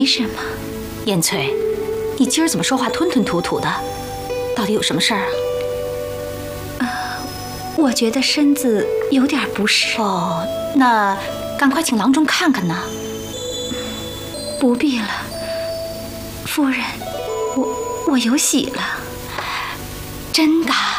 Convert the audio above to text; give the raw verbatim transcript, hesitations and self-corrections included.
没什么。 燕翠，你今儿怎么说话吞吞吐吐的？到底有什么事儿啊？ 啊，我觉得身子有点不适。 哦，那赶快请郎中看看呢。 不必了，夫人，我我有喜了。 真的？